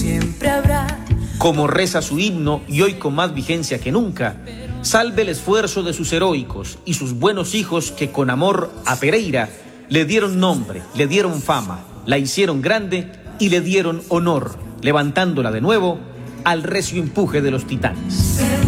siempre habrá. Como reza su himno y hoy con más vigencia que nunca, salve el esfuerzo de sus heroicos y sus buenos hijos que con amor a Pereira le dieron nombre, le dieron fama, la hicieron grande y le dieron honor, levantándola de nuevo al recio empuje de los titanes.